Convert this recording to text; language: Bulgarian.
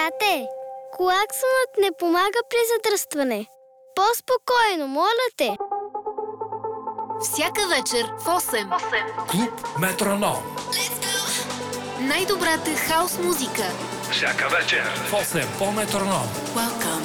Тате, клаксонът не помага при задръстване. По-спокойно, моля те. Всяка вечер в 8. Клуб Метроном. Най-добрата хаус музика. Всяка вечер в 8 по Метроном. Welcome